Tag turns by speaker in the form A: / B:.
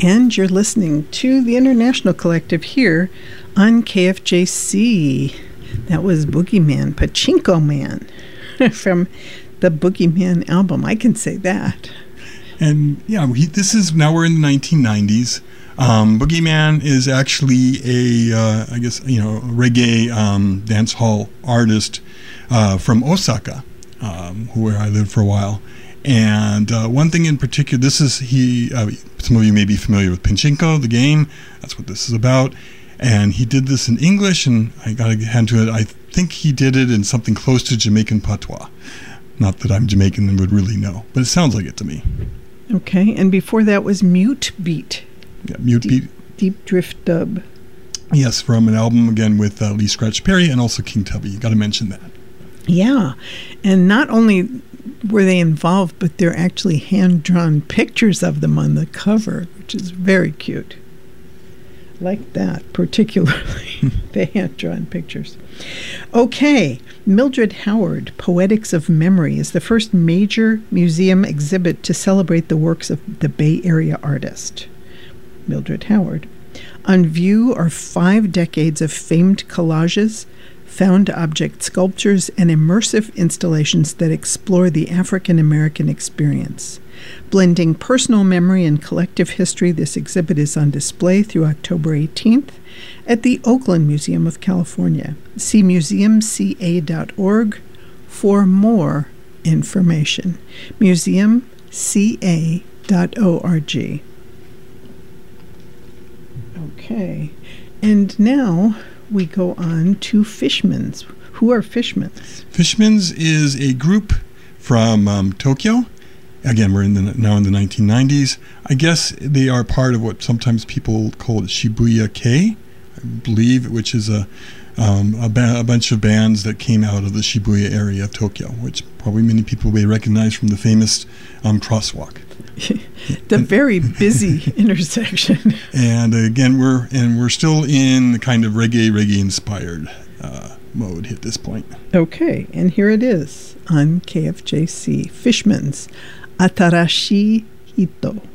A: And you're listening to the International Collective here on KFJC. That was Boogeyman, Pachinko Man, from the Boogeyman album. I can say that.
B: And yeah, this is, now we're in the 1990s. Boogeyman is actually a reggae dance hall artist from Osaka, where I lived for a while. And one thing in particular, some of you may be familiar with Pachinko, the game. That's what this is about. And he did this in English, and I got to hand to it. I think he did it in something close to Jamaican patois. Not that I'm Jamaican and would really know, but it sounds like it to me.
A: Okay, and before that was Mute Beat.
B: Yeah, Mute Beat.
A: Deep Drift Dub.
B: Yes, from an album, again, with Lee Scratch Perry and also King Tubby. You got to mention that. Yeah,
A: and not only were they involved, but they're actually hand-drawn pictures of them on the cover, which is very cute. Like that, particularly, the hand-drawn pictures. Okay, Mildred Howard, Poetics of Memory, is the first major museum exhibit to celebrate the works of the Bay Area artist, Mildred Howard. On view are 5 decades of famed collages, found object sculptures, and immersive installations that explore the African American experience. Blending personal memory and collective history, this exhibit is on display through October 18th at the Oakland Museum of California. See museumca.org for more information. museumca.org. Okay, and now we go on to Fishmans. Who are Fishmans?
B: Fishmans is a group from Tokyo. Again, we're now in the 1990s. I guess they are part of what sometimes people call Shibuya Kei, I believe, which is a bunch of bands that came out of the Shibuya area of Tokyo, which probably many people may recognize from the famous crosswalk.
A: The very busy intersection.
B: And again, we're still in the kind of reggae inspired mode at this point.
A: Okay, and here it is on KFJC. Fishmans, Atarashi Hito.